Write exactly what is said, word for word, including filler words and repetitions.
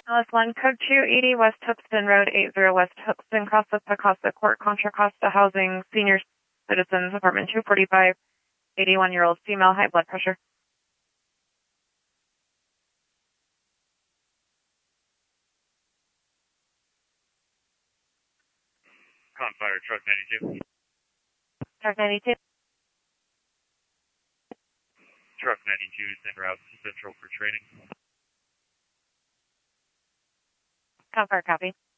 Alice one, code two eighty West Hoopston Road, eighty West Hoopston, cross the Picosta Court, Contra Costa Housing, Senior Citizens, apartment two forty-five, eighty-one-year-old female, high blood pressure. Confire, truck ninety-two. Truck ninety-two. Truck ninety-two, send route to Central for training. Confire, copy.